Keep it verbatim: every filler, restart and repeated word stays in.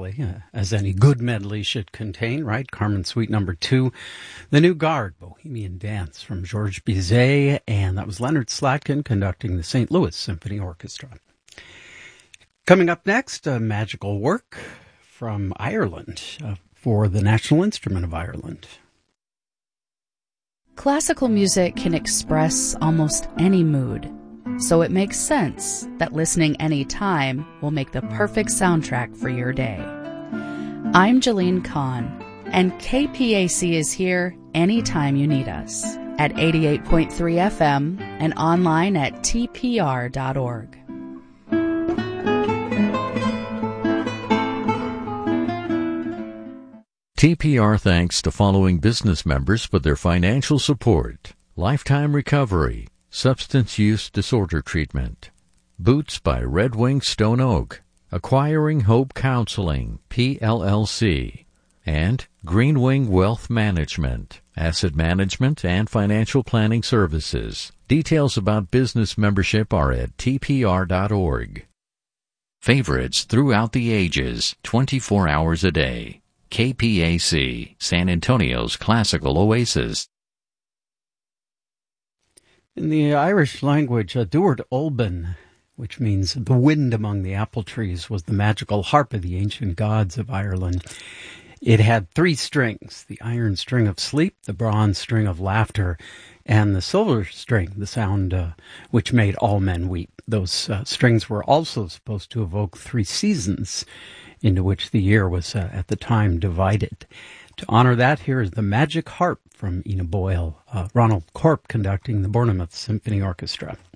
medley, uh, as any good medley should contain, right? Carmen Suite number two, The New Guard, Bohemian Dance from Georges Bizet, and that was Leonard Slatkin conducting the Saint Louis Symphony Orchestra. Coming up next, a magical work from Ireland uh, for the National Instrument of Ireland. Classical music can express almost any mood, so it makes sense that listening anytime will make the perfect soundtrack for your day. I'm Jeline Kahn, and K P A C is here anytime you need us at eighty-eight point three F M and online at T P R dot org. T P R thanks the following business members for their financial support: Lifetime Recovery, Substance Use Disorder Treatment, Boots by Red Wing Stone Oak, Acquiring Hope Counseling, P L L C, and Green Wing Wealth Management, Asset Management and Financial Planning Services. Details about business membership are at T P R dot org. Favorites throughout the ages, twenty-four hours a day. K P A C, San Antonio's classical oasis. In the Irish language, a Dúirt Olbin, which means the wind among the apple trees, was the magical harp of the ancient gods of Ireland. It had three strings: the iron string of sleep, the bronze string of laughter, and the silver string, the sound uh, which made all men weep. Those uh, strings were also supposed to evoke three seasons into which the year was uh, at the time divided. To honor that, here is the Magic Harp from Ina Boyle, uh, Ronald Corp conducting the Bournemouth Symphony Orchestra.